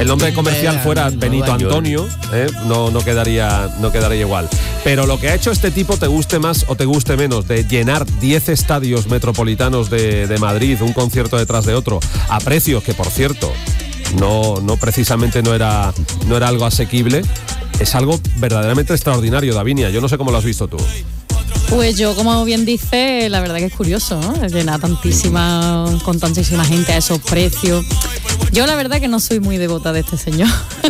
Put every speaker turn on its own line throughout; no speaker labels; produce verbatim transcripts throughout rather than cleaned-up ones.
el nombre comercial fuera Benito Antonio, ¿eh? no, no, quedaría, no quedaría igual. Pero lo que ha hecho este tipo, te guste más o te guste menos, de llenar diez estadios metropolitanos de, de Madrid, un concierto detrás de otro, a precios que, por cierto, no, no precisamente no era, no era algo asequible, es algo verdaderamente extraordinario, Davinia. Yo no sé cómo lo has visto tú.
Pues yo, como bien dice, la verdad que es curioso, ¿no? Llenar tantísima, con tantísima gente a esos precios. Yo la verdad que no soy muy devota de este señor.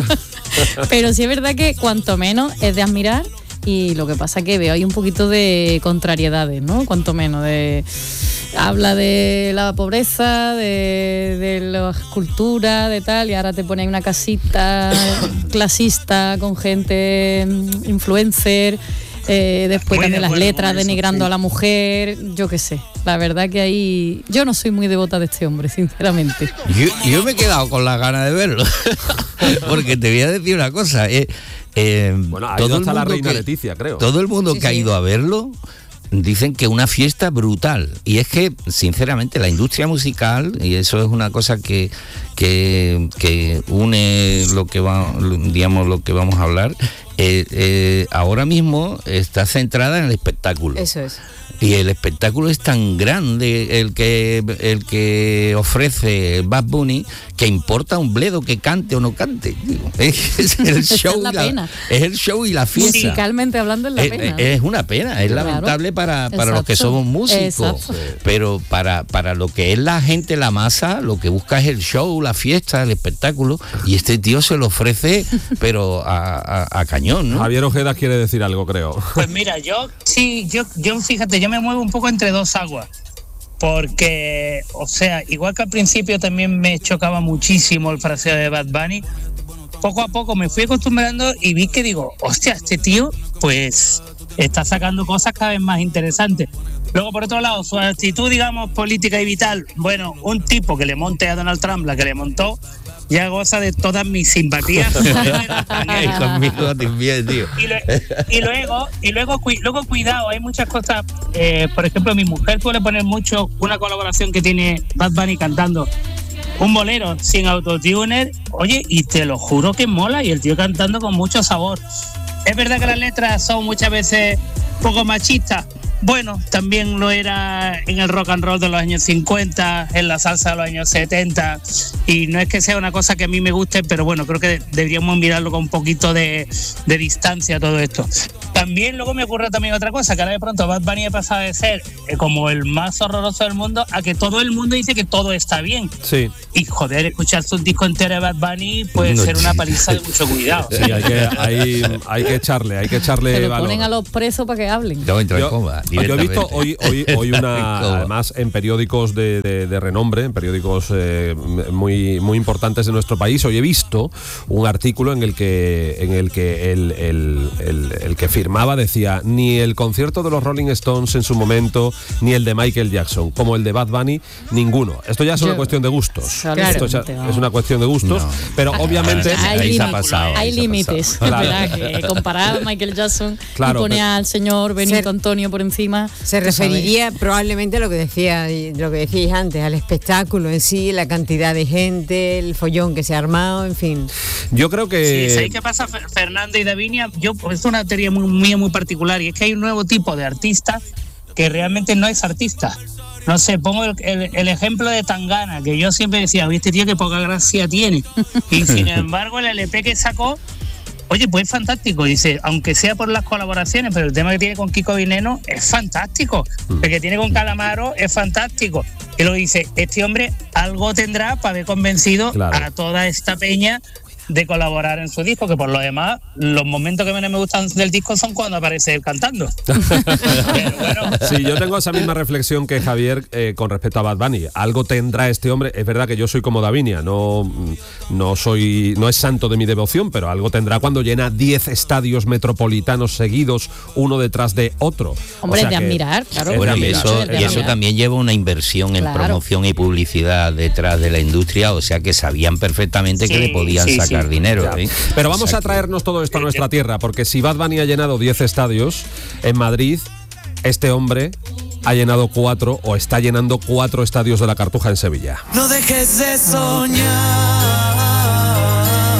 Pero sí es verdad que cuanto menos es de admirar, y lo que pasa es que veo ahí un poquito de contrariedades, ¿no? Cuanto menos de... Habla de la pobreza, de, de la cultura, de tal, y ahora te pone una casita clasista con gente influencer. Eh, después también las letras denigrando a la mujer, yo qué sé, la verdad que ahí yo no soy muy devota de este hombre, sinceramente.
Yo, yo me he quedado con las ganas de verlo, porque te voy a decir una cosa, eh, eh,
bueno, ha ido hasta la reina que, Leticia, creo.
Todo el mundo
sí,
que sí. ha ido a verlo dicen que una fiesta brutal, y es que sinceramente la industria musical, y eso es una cosa que que, que une lo que va, digamos, lo que vamos a hablar, eh, eh, ahora mismo está centrada en el espectáculo.
Eso es.
Y el espectáculo es tan grande el que el que ofrece Bad Bunny, que importa un bledo que cante o no cante. Digo, es el show
es, la
y la,
pena.
es el show y la fiesta.
Musicalmente hablando es la
es,
pena.
Es una pena, es
claro.
lamentable para, para los que somos músicos.
Exacto.
Pero para, para lo que es la gente, la masa, lo que busca es el show, la fiesta, el espectáculo. Y este tío se lo ofrece, pero a, a, a cañón, ¿no?
Javier Ojeda quiere decir algo, creo.
Pues mira, yo sí, yo, yo fíjate, yo me muevo un poco entre dos aguas, porque, o sea, igual que al principio también me chocaba muchísimo el fraseo de Bad Bunny, poco a poco me fui acostumbrando y vi que digo, hostia, este tío pues está sacando cosas cada vez más interesantes. Luego, por otro lado, su actitud, digamos, política y vital, bueno, un tipo que le monte a Donald Trump la que le montó, ya goza de todas mis simpatías.
Ay, conmigo también, tío.
Y, lo, y luego, y luego, cu, luego cuidado, hay muchas cosas. Eh, por ejemplo, mi mujer suele poner mucho una colaboración que tiene Bad Bunny cantando un bolero sin autotuner. Oye, y te lo juro que mola, y el tío cantando con mucho sabor. Es verdad que las letras son muchas veces poco machistas. Bueno, también lo era en el rock and roll de los años cincuenta, en la salsa de los años setenta, y no es que sea una cosa que a mí me guste, pero bueno, creo que deberíamos mirarlo con un poquito de, de distancia todo esto. También luego me ocurre también otra cosa, que ahora de pronto Bad Bunny ha pasado de ser eh, como el más horroroso del mundo a que todo el mundo dice que todo está bien.
Sí.
Y joder, escucharse un disco entero de Bad Bunny puede no, ser una paliza de mucho cuidado.
Sí, hay que, hay, hay que echarle, hay que echarle
Pero
valor.
ponen a los presos para que hablen.
Yo, yo,
yo he visto hoy, hoy, hoy una, además en periódicos de, de, de renombre, en periódicos eh, muy, muy importantes de nuestro país, hoy he visto un artículo en el que, en el, que el, el, el, el que firmaba decía: ni el concierto de los Rolling Stones en su momento, ni el de Michael Jackson, como el de Bad Bunny, ninguno. Esto ya es una yo, cuestión de gustos.
Claro,
Esto ya es una cuestión de gustos, no. pero
hay,
obviamente
hay,
ahí se ha pasado.
Hay límites. Claro. Que comparar a Michael Jackson claro, y poner pero, al señor Benito ser, Antonio por encima.
Se referiría sabes? probablemente a lo que decía, lo que decíais antes, al espectáculo en sí, la cantidad de gente, el follón que se ha armado, en fin.
Yo creo que...
Sí, ¿sabéis qué pasa, Fernando y Davinia? Yo, es una teoría muy, muy, muy particular, y es que hay un nuevo tipo de artista que realmente no es artista. No sé, pongo el, el, el ejemplo de Tangana, que yo siempre decía, oye, este tío que poca gracia tiene. Y sin embargo, el L P que sacó, oye, pues es fantástico. Dice, aunque sea por las colaboraciones, pero el tema que tiene con Kiko Vineno es fantástico. El que tiene con Calamaro es fantástico. Y luego dice, este hombre algo tendrá para haber convencido claro. a toda esta peña de colaborar en su disco, que por lo demás los momentos que menos me gustan del disco son cuando aparece él cantando. Pero bueno.
Sí, yo tengo esa misma reflexión que Javier eh, con respecto a Bad Bunny. Algo tendrá este hombre. Es verdad que yo soy como Davinia, no, no soy, no es santo de mi devoción, pero algo tendrá cuando llena diez estadios metropolitanos seguidos, uno detrás de otro.
Hombre,
o sea
de
que,
admirar, claro.
Bueno,
y
eso, y eso también lleva una inversión en claro. promoción y publicidad detrás de la industria, o sea que sabían perfectamente sí, que le podían sí, sacar sí. dinero. ¿eh?
Pero vamos
o sea
a traernos todo esto a nuestra tierra, porque si Bad Bunny ha llenado diez estadios en Madrid, este hombre ha llenado cuatro o está llenando cuatro estadios de la Cartuja en Sevilla.
No dejes de soñar.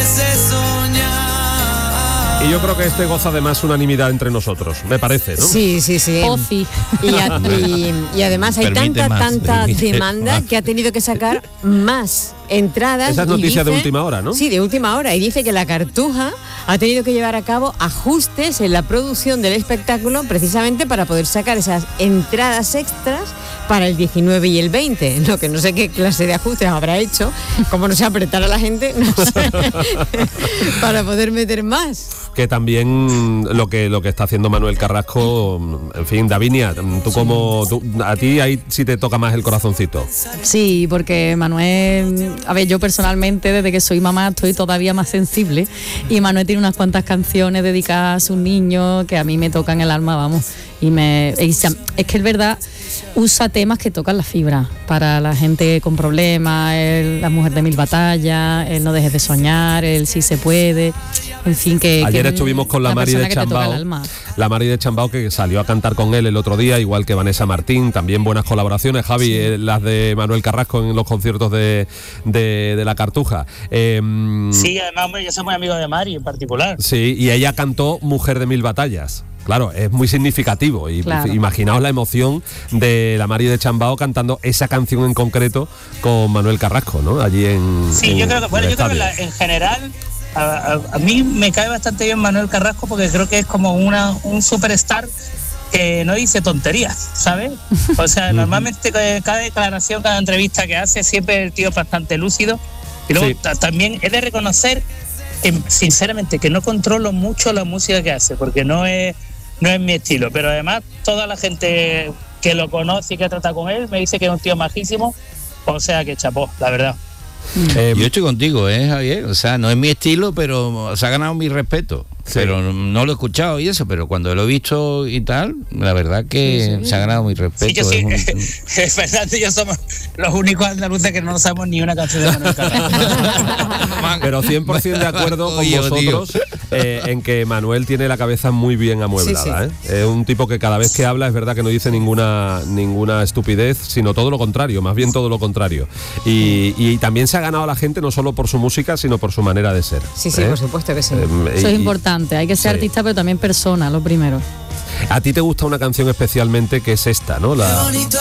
Y yo creo que este goza de más unanimidad entre nosotros, me parece, ¿no?
Sí, sí, sí.
Oh, sí.
Y, a- y- y además hay
Permite
tanta,
más,
tanta
permite
demanda
más.
que ha tenido que sacar más entradas.
Esa es
y
noticia de
dice-
última hora, ¿no?
Sí, de última hora. Y dice que la Cartuja ha tenido que llevar a cabo ajustes en la producción del espectáculo precisamente para poder sacar esas entradas extras para el diecinueve y el veinte. Lo que no sé qué clase de ajustes habrá hecho, como no se apretar a la gente, no sé, para poder meter más.
Que también lo que lo que está haciendo Manuel Carrasco, en fin, Davinia, tú como tú, a ti ahí sí te toca más el corazoncito.
Sí, porque Manuel, a ver, yo personalmente desde que soy mamá estoy todavía más sensible y Manuel tiene unas cuantas canciones dedicadas a sus niños que a mí me tocan el alma, vamos. Y me y se- es que es verdad, usa temas que tocan la fibra para la gente con problemas, el, la mujer de mil batallas, el no dejes de soñar, el sí se puede, en fin, que
Ayer
que
estuvimos con la
una
Mari de
persona que te toca el
Chambao,
alma.
la Mari de Chambao que salió a cantar con él el otro día, igual que Vanessa Martín, también buenas colaboraciones, Javi, eh, las de Manuel Carrasco en los conciertos de, de, de la Cartuja. Eh,
Sí, además, hombre, yo soy muy amigo de Mari en particular.
Sí, y ella cantó Mujer de Mil Batallas. Claro, es muy significativo y
Claro.
imaginaos la emoción de la Mari de Chambao cantando esa canción en concreto con Manuel Carrasco, ¿no? Allí en
Sí,
en
yo creo que, bueno,
el
yo creo que
estadio.
la- en general a, a- a mí me cae bastante bien Manuel Carrasco porque creo que es como una un superstar que no dice tonterías, ¿sabes? O sea, normalmente eh, cada declaración, cada entrevista que hace, siempre el tío es bastante lúcido. Y luego
Sí.
ta- también he de reconocer que, sinceramente, que no controlo mucho la música que hace, porque no es, no es mi estilo. Pero además, toda la gente que lo conoce y que trata con él me dice que es un tío majísimo. O sea, que chapó, la verdad.
Eh,
Yo estoy contigo, ¿eh, Javier? O sea, no es mi estilo, pero se ha ganado mi respeto.
Sí.
Pero no lo he escuchado y eso, pero cuando lo he visto y tal, la verdad que se ha ganado mi respeto.
Sí, yo sí.
Es un-
Fernando y yo somos los únicos andaluces que no sabemos ni una canción de Manuel Carrasco.
Pero cien por ciento de acuerdo con
Oye, tío.
vosotros eh, en que Manuel tiene la cabeza muy bien amueblada.
Sí,
¿eh? Es un tipo que cada vez que habla es verdad que no dice ninguna ninguna estupidez, sino todo lo contrario, más bien todo lo contrario. Y, y también se ha ganado a la gente no solo por su música, sino por su manera de ser.
Sí, sí,
¿eh?
por supuesto que sí.
Eh,
Eso
y-
es importante, hay que ser
sí.
artista pero también persona, lo primero.
A ti te gusta una canción especialmente que es esta, ¿no? La,